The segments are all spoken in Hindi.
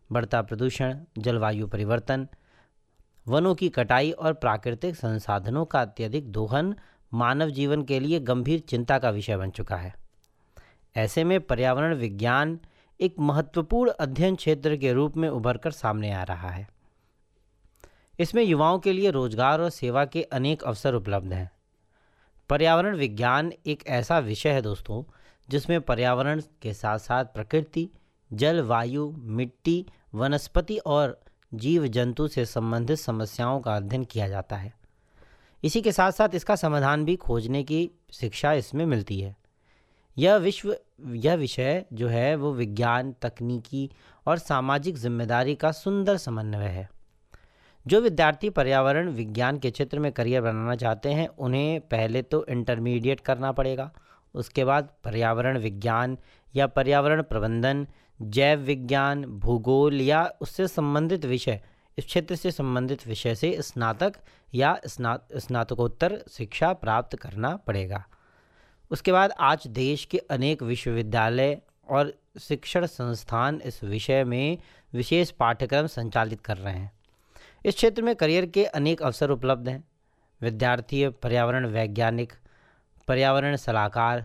बढ़ता प्रदूषण, जलवायु परिवर्तन, वनों की कटाई और प्राकृतिक संसाधनों का अत्यधिक दोहन मानव जीवन के लिए गंभीर चिंता का विषय बन चुका है। ऐसे में पर्यावरण विज्ञान एक महत्वपूर्ण अध्ययन क्षेत्र के रूप में उभरकर सामने आ रहा है। इसमें युवाओं के लिए रोजगार और सेवा के अनेक अवसर उपलब्ध हैं। पर्यावरण विज्ञान एक ऐसा विषय है दोस्तों, जिसमें पर्यावरण के साथ साथ प्रकृति, जल, वायु, मिट्टी, वनस्पति और जीव जंतु से संबंधित समस्याओं का अध्ययन किया जाता है। इसी के साथ साथ इसका समाधान भी खोजने की शिक्षा इसमें मिलती है। यह विषय जो है वो विज्ञान, तकनीकी और सामाजिक जिम्मेदारी का सुंदर समन्वय है। जो विद्यार्थी पर्यावरण विज्ञान के क्षेत्र में करियर बनाना चाहते हैं, उन्हें पहले तो इंटरमीडिएट करना पड़ेगा। उसके बाद पर्यावरण विज्ञान या पर्यावरण प्रबंधन, जैव विज्ञान, भूगोल या उससे संबंधित विषय, इस क्षेत्र से संबंधित विषय से स्नातक या स्नातकोत्तर शिक्षा प्राप्त करना पड़ेगा। उसके बाद आज देश के अनेक विश्वविद्यालय और शिक्षण संस्थान इस विषय में विशेष पाठ्यक्रम संचालित कर रहे हैं। इस क्षेत्र में करियर के अनेक अवसर उपलब्ध हैं। विद्यार्थी पर्यावरण वैज्ञानिक, पर्यावरण सलाहकार,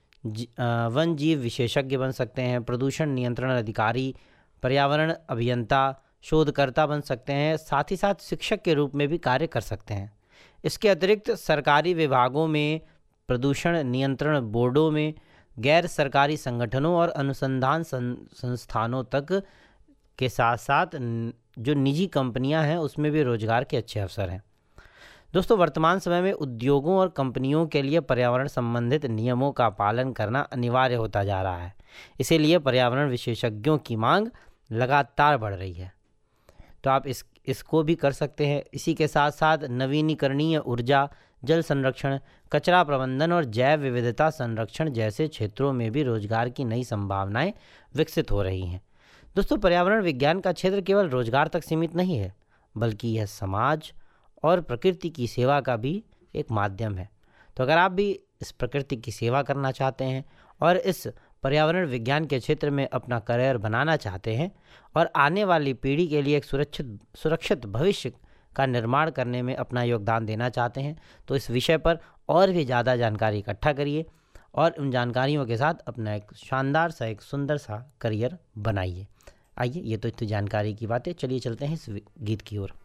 वन जीव विशेषज्ञ बन सकते हैं, प्रदूषण नियंत्रण अधिकारी, पर्यावरण अभियंता, शोधकर्ता बन सकते हैं। साथ ही साथ शिक्षक के रूप में भी कार्य कर सकते हैं। इसके अतिरिक्त सरकारी विभागों में, प्रदूषण नियंत्रण बोर्डों में, गैर सरकारी संगठनों और अनुसंधान संस्थानों तक के साथ साथ जो निजी कंपनियां हैं उसमें भी रोजगार के अच्छे अवसर हैं। दोस्तों, वर्तमान समय में उद्योगों और कंपनियों के लिए पर्यावरण संबंधित नियमों का पालन करना अनिवार्य होता जा रहा है। इसीलिए पर्यावरण विशेषज्ञों की मांग लगातार बढ़ रही है। तो आप इसको भी कर सकते हैं। इसी के साथ साथ नवीनीकरणीय ऊर्जा, जल संरक्षण, कचरा प्रबंधन और जैव विविधता संरक्षण जैसे क्षेत्रों में भी रोजगार की नई संभावनाएं विकसित हो रही हैं। दोस्तों, पर्यावरण विज्ञान का क्षेत्र केवल रोजगार तक सीमित नहीं है, बल्कि यह समाज और प्रकृति की सेवा का भी एक माध्यम है। तो अगर आप भी इस प्रकृति की सेवा करना चाहते हैं और इस पर्यावरण विज्ञान के क्षेत्र में अपना करियर बनाना चाहते हैं और आने वाली पीढ़ी के लिए एक सुरक्षित भविष्य का निर्माण करने में अपना योगदान देना चाहते हैं, तो इस विषय पर और भी ज़्यादा जानकारी इकट्ठा करिए और उन जानकारियों के साथ अपना एक शानदार सा, एक सुंदर सा करियर बनाइए। आइए, ये तो जानकारी की बातें। चलिए चलते हैं इस गीत की ओर।